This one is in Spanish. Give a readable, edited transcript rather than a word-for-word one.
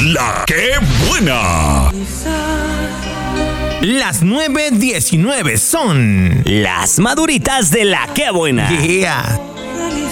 La Que Buena. Las 9:19 son Las maduritas de La Que Buena. Yeah.